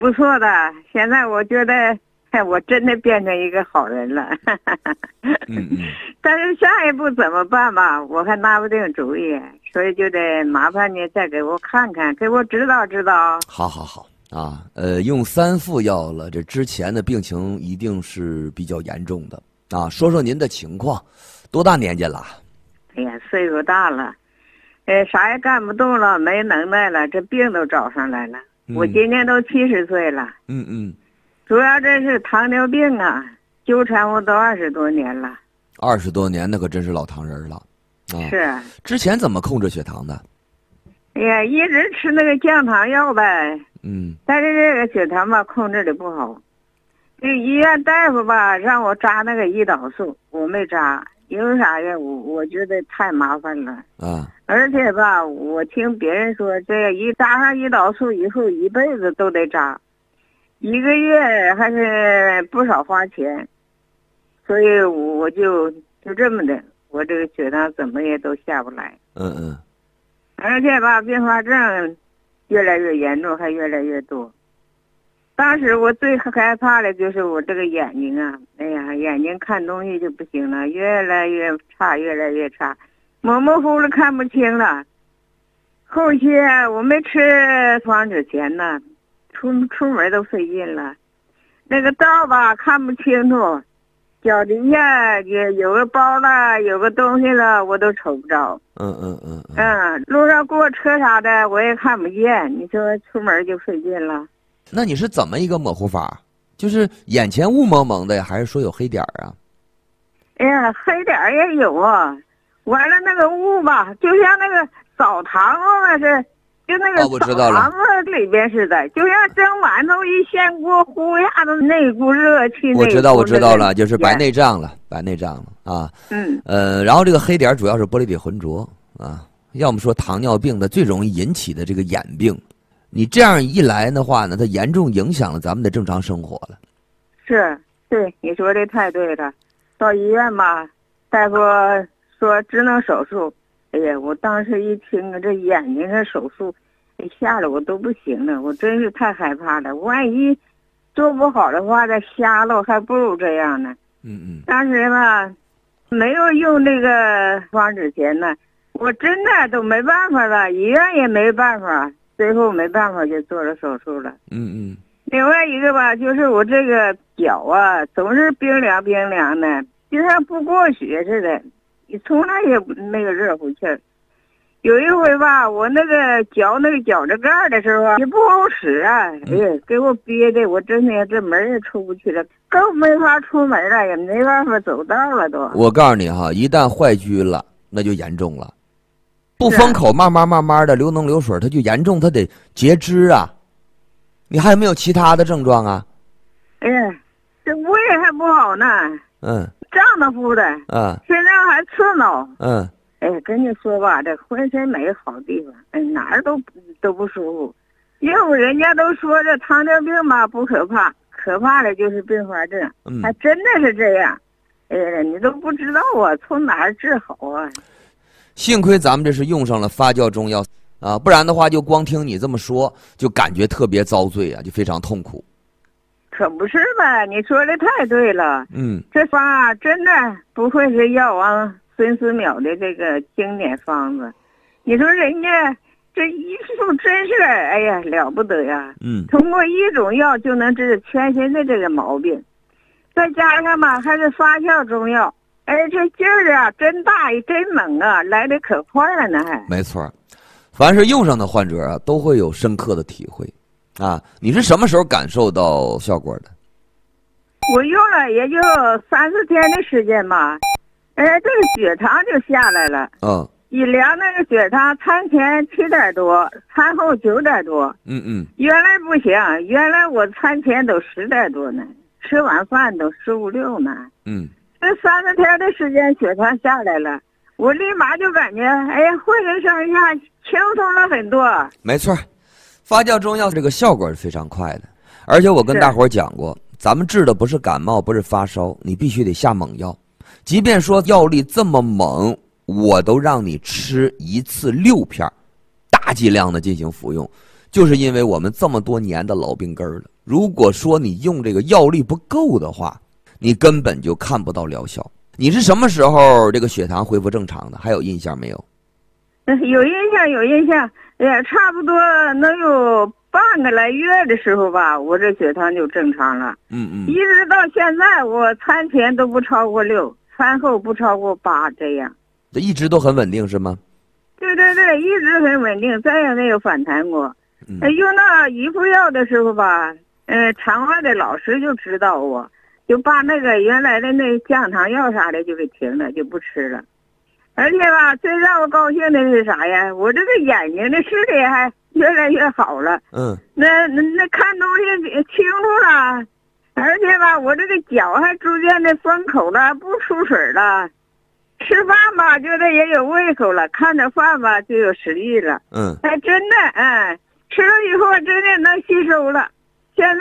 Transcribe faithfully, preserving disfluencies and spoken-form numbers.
不错的。现在我觉得我真的变成一个好人了。 嗯嗯。 但是下一步怎么办吧，我还拿不定主意，所以就得麻烦你再给我看看，给我指导指导。 好好好啊，呃，用三副药了，这之前的病情一定是比较严重的啊。说说您的情况，多大年纪了？ 哎呀，岁数大了，呃，啥也干不动了，没能耐了，这病都找上来了。 嗯、 我今年都七十岁了。 嗯嗯。 主要这是糖尿病啊，纠缠我都二十多年了。 二十多年，那可真是老糖人了。啊， 是。 之前怎么控制血糖的？ 哎呀，一直吃那个降糖药呗。 嗯。 但是这个血糖吧，控制的不好。这医院大夫吧，让我扎那个胰岛素，我没扎，因为啥呀？我我觉得太麻烦了。 啊。 而且吧，我听别人说，这个一扎上胰岛素以后，一辈子都得扎，一个月还是不少花钱。所以我就就这么的，我这个血糖怎么也都下不来。 嗯嗯。 而且吧，并发症越来越严重，还越来越多。当时我最害怕的就是我这个眼睛啊，哎呀，眼睛看东西就不行了，越来越差，越来越差，模模糊糊看不清了。后期我没吃防止前呢，出出门都费劲了，那个道吧看不清楚。脚底下有有个包了，有个东西了，我都瞅不着。 嗯嗯嗯嗯。 嗯，路上过车啥的我也看不见，你说出门就费劲了。 那你是怎么一个模糊法？就是眼前雾蒙蒙的呀，还是说有黑点啊？ 哎呀，黑点也有啊。完了那个雾吧，就像那个澡堂子那是。就那个澡堂子里边似的，就像蒸馒头一掀锅，呼一下子那股热气。 我知道，我知道了，就是白内障了，白内障了啊。 嗯。 呃，然后这个黑点主要是玻璃体浑浊啊，要么说糖尿病的最容易引起的这个眼病，你这样一来的话呢，它严重影响了咱们的正常生活了。 是，对，你说的太对了。到医院吧，大夫说只能手术。哎呀，我当时一听这眼睛这手术，哎，吓得我都不行了，我真是太害怕了。万一做不好的话，再瞎了，还不如这样呢。 嗯嗯。 当时吧，没有用那个防止钳呢，我真的都没办法了，医院也没办法，最后没办法就做了手术了。 嗯嗯。 另外一个吧，就是我这个脚啊，总是冰凉冰凉的，就像不过血似的。你从来也没有热乎气儿。有一回吧，我那个嚼那个脚趾盖的时候也不好使啊，哎呀，给我憋的，我真的这门也出不去了，更没法出门了，也没办法走道了都。 我告诉你哈，一旦坏疽了，那就严重了，不封口，慢慢慢慢的流脓流水，它就严重，它得截肢啊。你还有没有其他的症状啊？ 哎呀，这胃还不好呢。 嗯。 胀得乎的， 嗯， 身上还刺挠， 嗯， 哎，跟你说吧，这浑身没个好地方，哎，哪儿都都不舒服。因为人家都说这糖尿病吧不可怕，可怕的就是并发症， 嗯， 还真的是这样。哎呀，你都不知道啊，从哪儿治好啊？ 幸亏咱们这是用上了发酵中药啊，不然的话，就光听你这么说，就感觉特别遭罪啊，就非常痛苦。 可不是吧？你说的太对了。 嗯， 这方啊，真的不愧是药王孙思邈的这个经典方子。你说人家这医术真是，哎呀，了不得呀！ 嗯， 通过一种药就能治全身的这个毛病，再加上吧，还是发酵中药，哎，这劲儿啊，真大真猛啊，来得可快了呢，还。 没错，凡是用上的患者啊，都会有深刻的体会。啊，你是什么时候感受到效果的？ 我用了也就三四天的时间吧，哎，这个血糖就下来了。 嗯。 一量那个血糖，餐前七点多，餐后九点多。 嗯嗯。 原来不行，原来我餐前都十点多呢，吃完饭都十五六呢。 嗯。 这三四天的时间，血糖下来了，我立马就感觉，哎呀，浑身上下轻松了很多。 没错。发酵中药这个效果是非常快的，而且我跟大伙儿讲过，咱们治的不是感冒，不是发烧，你必须得下猛药。即便说药力这么猛，我都让你吃一次六片，大剂量的进行服用，就是因为我们这么多年的老病根儿了。 如果说你用这个药力不够的话，你根本就看不到疗效。你是什么时候这个血糖恢复正常的？还有印象没有？ 有印象，有印象，也差不多能有半个来月的时候吧，我这血糖就正常了。 嗯嗯。 一直到现在，我餐前都不超过六，餐后不超过八，这样。 这一直都很稳定是吗？ 对对对，一直很稳定，再也没有反弹过。 嗯、 用到姨夫药的时候吧，呃，肠外的老师就知道我，就把那个原来的那降糖药啥的就给停了，就不吃了。而且吧，最让我高兴的是啥呀？我这个眼睛的视力还越来越好了。 嗯。 那那那看东西清楚了，而且吧，我这个脚还逐渐的封口了，不出水了。吃饭吧，觉得也有胃口了，看着饭吧就有食欲了。 嗯。 哎，真的，哎，吃了以后真的能吸收了。